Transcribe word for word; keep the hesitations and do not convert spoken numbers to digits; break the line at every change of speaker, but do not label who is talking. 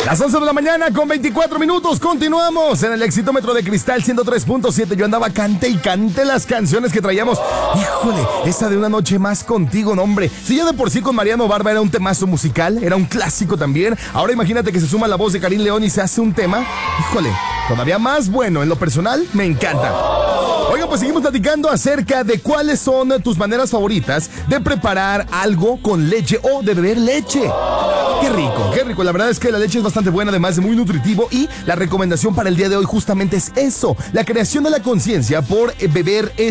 Las once de la mañana con veinticuatro minutos. Continuamos en el Exitómetro de Cristal ciento tres punto siete. Yo andaba cante y cante las canciones que traíamos. Híjole, esa de Una Noche Más Contigo, no hombre. Si ya de por sí con Mariano Barba era un temazo musical, era un clásico también. Ahora imagínate que se suma la voz de Karim León y se hace un tema, híjole, todavía más bueno. En lo personal, me encanta. Oiga, pues seguimos platicando acerca de cuáles son tus maneras favoritas de preparar algo con leche o de beber leche. Qué rico, qué rico. La verdad es que la leche es bastante buena, además de muy nutritivo. Y la recomendación para el día de hoy justamente es eso: la creación de la conciencia por beber